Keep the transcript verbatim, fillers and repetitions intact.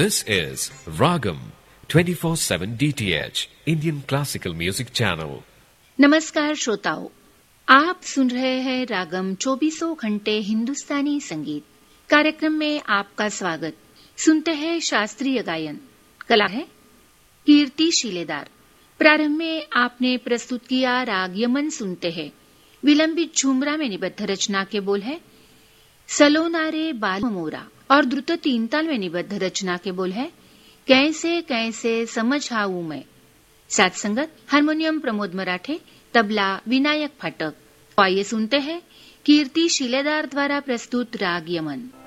This is Ragam twenty-four seven D T H Indian Classical Music Channel. नमस्कार श्रोताओं, आप सुन रहे हैं रागम चौबीसों घंटे हिंदुस्तानी संगीत कार्यक्रम में आपका स्वागत। सुनते हैं शास्त्रीय गायन। कला है कीर्ति शिलेदार। प्रारंभ में आपने प्रस्तुत किया राग यमन सुनते हैं। विलंबित झुमरा में निबद्ध रचना के बोल है सलोनारे बाल मोरा और द्रुत तीन ताल में निबद्ध रचना के बोल है कैसे कैसे समझाऊं मैं। साथ संगत हारमोनियम प्रमोद मराठे, तबला विनायक फाटक। आइए सुनते हैं कीर्ति शिलेदार द्वारा प्रस्तुत राग यमन।